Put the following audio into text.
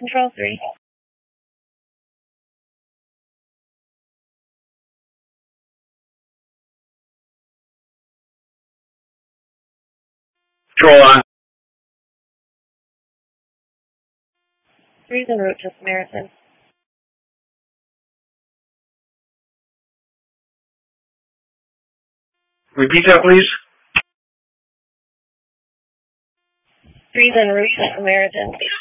Control 3. Control on. 3's en route to Samaritan. Repeat that, please. 3's en route to Samaritan.